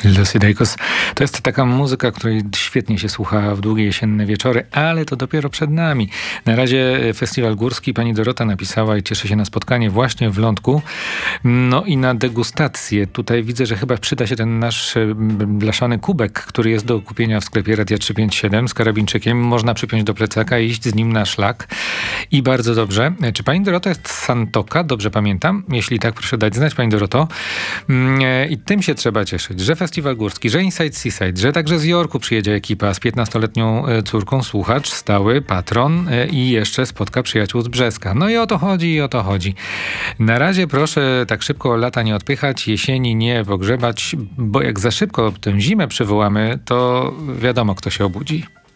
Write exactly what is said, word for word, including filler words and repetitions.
Lucy Dacus. To jest taka muzyka, której świetnie się słucha w długie jesienne wieczory, ale to dopiero przed nami. Na razie Festiwal Górski. Pani Dorota napisała i cieszy się na spotkanie właśnie w Lądku. No i na degustację. Tutaj widzę, że chyba przyda się ten nasz blaszany kubek, który jest do kupienia w sklepie Radia trzysta pięćdziesiąt siedem z karabinczykiem. Można przypiąć do plecaka i iść z nim na szlak. I bardzo dobrze. Czy pani Dorota jest z Santoka? Dobrze pamiętam? Jeśli tak, proszę dać znać, pani Doroto. I tym się trzeba cieszyć, że Festiwal Górski, że Inside Seaside, że także z Jorku przyjedzie ekipa z piętnastoletnią córką, słuchacz, stały, patron i jeszcze spotka przyjaciół z Brzeska. No i o to chodzi, i o to chodzi. Na razie proszę tak szybko lata nie odpychać, jesieni nie pogrzebać, bo jak za szybko tę zimę przywołamy, to wiadomo, kto się obudzi.